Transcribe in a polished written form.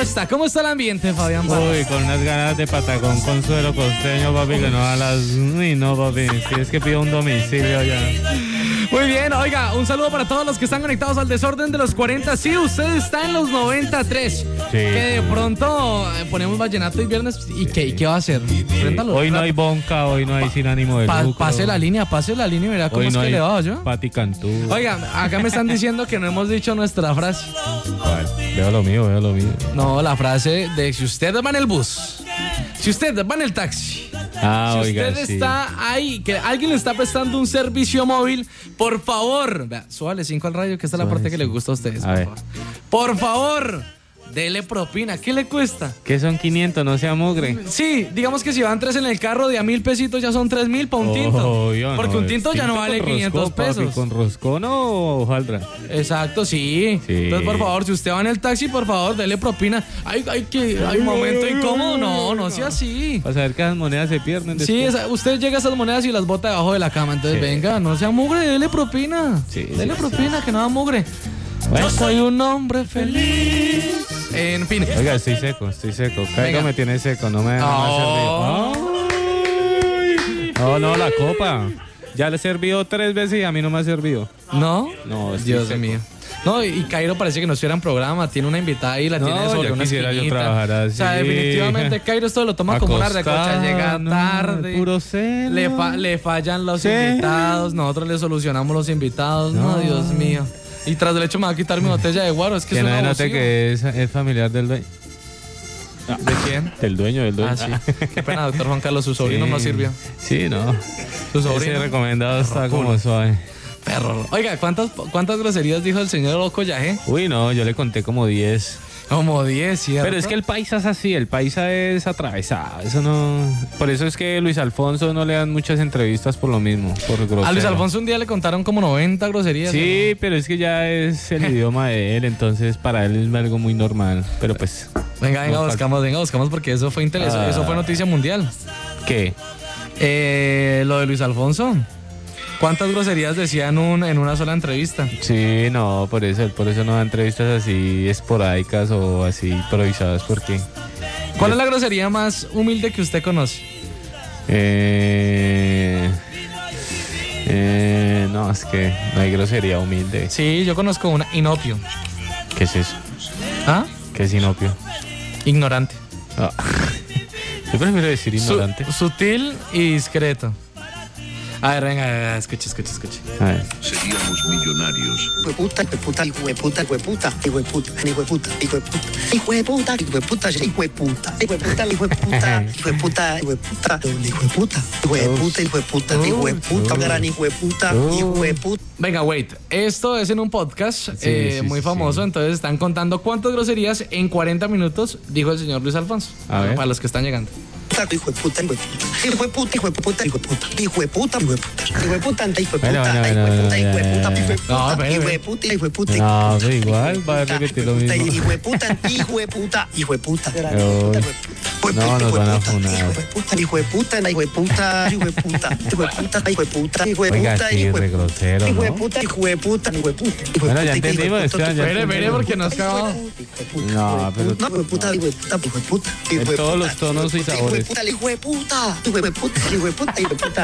está? ¿Cómo está el ambiente, Fabián? Uy, con unas ganas de patacón con suelo costeño, papi, que no a las... Uy, no, papi, es que pido un domicilio ya. Muy bien, oiga, un saludo para todos los que están conectados al desorden de los 40. Sí, usted está en los 93. Sí. Que de pronto ponemos vallenato y viernes. ¿Y qué va a hacer? Préndalo. Hoy no hay bonca, hoy no hay sin ánimo de lucro. Pase la línea y verá cómo Hoy es no que hay le va yo. Pati Cantú. Oiga, acá me están diciendo que no hemos dicho nuestra frase. ¿Cuál? Veo lo mío. No, la frase de si usted va en el bus, si usted va en el taxi, Ah, si oiga, usted sí. está ahí, que alguien le está prestando un servicio móvil, por favor, vea, súbale 5 al radio, que esta es la parte que le gusta a ustedes. A ver. Por favor, dele propina. ¿Qué le cuesta? Que son 500, no sea mugre. Sí, digamos que si van 3 en el carro, de a 1.000 pesitos ya son 3.000 para un tinto. Porque no, un tinto ya no tinto vale con 500 roscón, papi, pesos. ¿con roscón o hojaldra? Exacto, sí. Entonces, por favor, si usted va en el taxi, por favor, dele propina. Hay un momento incómodo. No sea así. Para saber que las monedas se pierden Sí, después. usted llega a esas monedas y las bota debajo de la cama. Entonces, venga, no sea mugre, dele propina. Dele propina, que no da mugre. Yo soy un hombre feliz. En fin. Oiga, estoy seco. Caigo me tiene seco, no me ha servido. No, la copa. Ya le he servido 3 veces y a mí no me ha servido. ¿No? No, estoy Dios seco. mío. No, y Cairo parece que no estuviera en programa. Tiene una invitada ahí, la tiene sobre yo una quisiera yo esquinita. trabajar así. O sea, definitivamente Cairo esto lo toma como una recocha. Llega tarde. Puro celo. Le fallan los invitados. Nosotros le solucionamos los invitados. No, Dios mío. Y tras del hecho me va a quitar mi botella de guaro. Es que Que es nadie una note que es familiar del dueño. ¿De quién? Del dueño. Ah, sí. Qué pena, doctor Juan Carlos. Su sobrino no sirvió. Sí, no. Su Ese sobrino. recomendado está como suave. Perro. Oiga, ¿cuántas groserías dijo el señor Loco Yajé? Uy, no, yo le conté como 10. Como 10, ¿cierto? Pero es que el paisa es así, el paisa es atravesado. Eso no. Por eso es que Luis Alfonso no le dan muchas entrevistas por lo mismo, por grosero. A Luis Alfonso un día le contaron como 90 groserías. Sí, ¿no? pero es que ya es el idioma de él, entonces para él es algo muy normal. Pero pues. Venga, buscamos porque eso fue interesante. Eso fue noticia mundial. ¿Qué? Lo de Luis Alfonso. ¿Cuántas groserías decía en una sola entrevista? Sí, no, por eso no da entrevistas así esporádicas o así improvisadas, porque. ¿Cuál es la grosería más humilde que usted conoce? No, es que no hay grosería humilde. Sí, yo conozco una, inopio. ¿Qué es eso? ¿Ah? ¿Qué es inopio? Ignorante. Ah. Yo prefiero decir ignorante. Sutil y discreto. A ver, venga, escuche. A ver. Seríamos millonarios. Hijueputa, hijueputa, hijueputa, hijueputa, hijueputa, hijueputa, hijueputa, hijueputa, hijueputa, hijueputa, hijueputa, hijueputa, hijueputa, hijueputa, hijueputa, hijueputa, gran hijueputa, hijueputa. Venga, wait. Esto es en un podcast Sí, muy famoso. sí. Entonces están contando cuántas groserías en 40 minutos dijo el señor Luis Alfonso. A ver. Para los que están llegando. Hijueputa, hijueputa, hijueputa, hijueputa, hijueputa, hijueputa, hijueputa, hijueputa, Bueno. hijueputa, hijueputa, No, pero igual va a repetir lo mismo. hijueputa, hijueputa, hijueputa. No, nos van a funar. Hijueputa, hijueputa, hijueputa, hijueputa, hijueputa, Oiga, sí, re grosero, ¿no? hijueputa, hijueputa, hijueputa. Bueno, ya entendimos, Esteban, ya Espere, porque no has acabado. No, pero. No, hijueputa, hijueputa, hijuputa. En todos los tonos y sabores. Hijueputa, hijueputa, hijueputa, hijueputa, hijueputa.